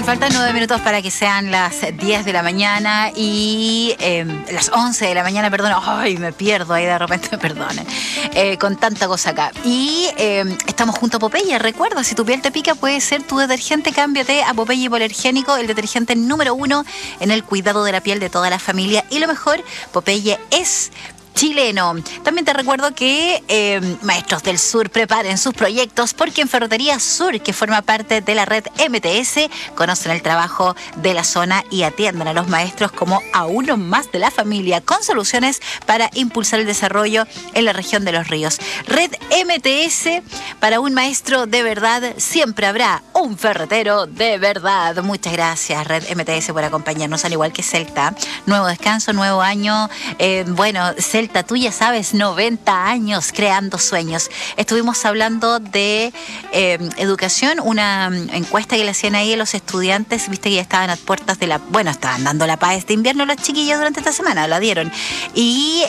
Faltan 9 minutos para que sean las 10 de la mañana y las 11 de la mañana, perdón. Ay, me pierdo ahí de repente, perdonen. Con tanta cosa acá. Y estamos junto a Popeye. Recuerda, si tu piel te pica, puede ser tu detergente. Cámbiate a Popeye Hipoalergénico, el detergente número 1 en el cuidado de la piel de toda la familia. Y lo mejor, Popeye es chileno. También te recuerdo que Maestros del Sur preparen sus proyectos porque en Ferretería Sur, que forma parte de la red MTS, conocen el trabajo de la zona y atienden a los maestros como a uno más de la familia, con soluciones para impulsar el desarrollo en la región de los ríos. Red MTS, para un maestro de verdad siempre habrá un ferretero de verdad. Muchas gracias, Red MTS, por acompañarnos, al igual que Celta. Nuevo descanso, nuevo año. Celta, tú ya sabes, 90 años creando sueños. Estuvimos hablando de educación, una encuesta que le hacían ahí a los estudiantes, viste que ya estaban a puertas de estaban dando la paz de invierno los chiquillos durante esta semana, la dieron. Y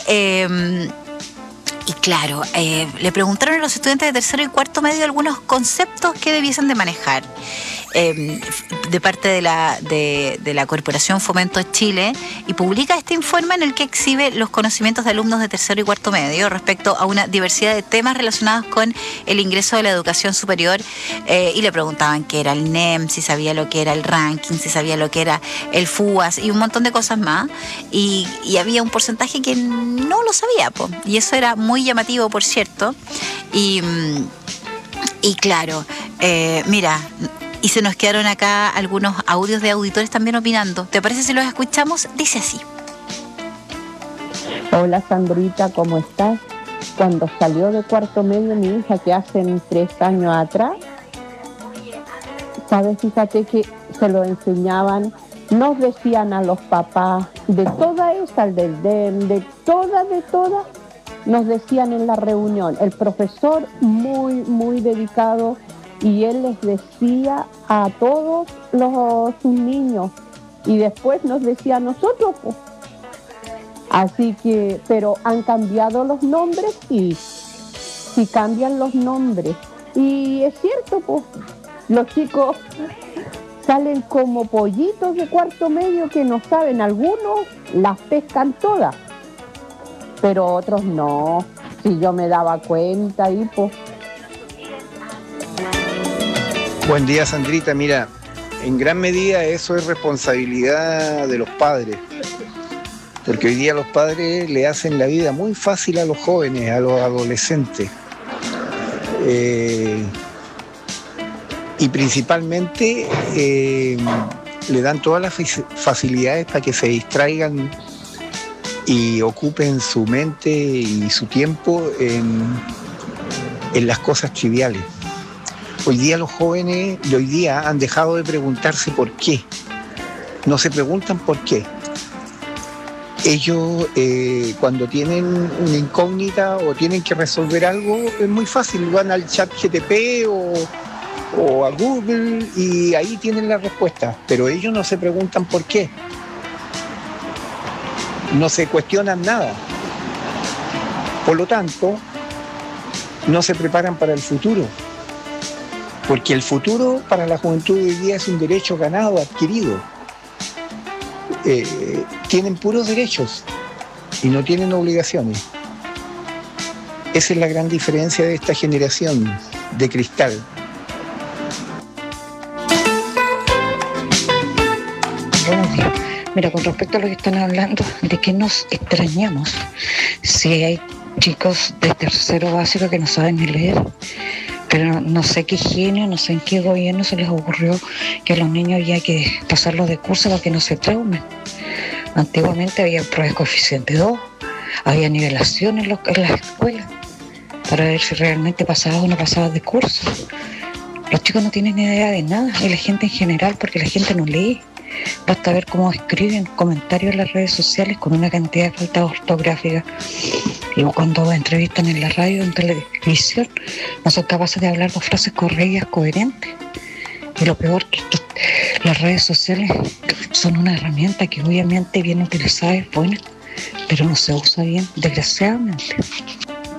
claro, le preguntaron a los estudiantes de tercero y cuarto medio algunos conceptos que debiesen de manejar. De parte de la Corporación Fomento Chile, y publica este informe en el que exhibe los conocimientos de alumnos de tercero y cuarto medio respecto a una diversidad de temas relacionados con el ingreso de la educación superior, y le preguntaban qué era el NEM, si sabía lo que era el ranking, si sabía lo que era el FUAS y un montón de cosas más, y había un porcentaje que no lo sabía, y eso era muy llamativo, por cierto, y claro, mira, y se nos quedaron acá algunos audios de auditores también opinando. ¿Te parece si los escuchamos? Dice así. Hola Sandrita, ¿cómo estás? Cuando salió de cuarto medio mi hija, que hace 3 años atrás, ¿sabes? Fíjate que se lo enseñaban, nos decían a los papás, de toda esa, del DEM, de toda, nos decían en la reunión, el profesor muy, muy dedicado, y él les decía a todos sus niños, y después nos decía a nosotros, pues. Así que, pero han cambiado los nombres, y si cambian los nombres, y es cierto, pues, los chicos salen como pollitos de cuarto medio que no saben, algunos las pescan todas, pero otros no. Si yo me daba cuenta, y pues. Buen día, Sandrita. Mira, en gran medida eso es responsabilidad de los padres, porque hoy día los padres le hacen la vida muy fácil a los jóvenes, a los adolescentes, y principalmente le dan todas las facilidades para que se distraigan y ocupen su mente y su tiempo en las cosas triviales. Hoy día los jóvenes de hoy día han dejado de preguntarse por qué. No se preguntan por qué. Ellos cuando tienen una incógnita o tienen que resolver algo, es muy fácil. Van al chat GTP o a Google y ahí tienen la respuesta. Pero ellos no se preguntan por qué. No se cuestionan nada. Por lo tanto, no se preparan para el futuro. Porque el futuro para la juventud de hoy día es un derecho ganado, adquirido. Tienen puros derechos y no tienen obligaciones. Esa es la gran diferencia de esta generación de cristal. Buenos días. Mira, con respecto a lo que están hablando, de que nos extrañamos si hay chicos de tercero básico que no saben ni leer. Pero no sé qué genio, no sé en qué gobierno se les ocurrió que a los niños había que pasarlos de curso para que no se traumen. Antiguamente había pruebas de coeficiente 2, había nivelación en las escuelas para ver si realmente pasabas o no pasabas de curso. Los chicos no tienen idea de nada, y la gente en general, porque la gente no lee. Basta ver cómo escriben comentarios en las redes sociales con una cantidad de faltas ortográficas. Y cuando entrevistan en la radio, en televisión, no son capaces de hablar 2 frases correctas, coherentes. Y lo peor que las redes sociales son una herramienta que obviamente bien utilizada es buena, pero no se usa bien, desgraciadamente.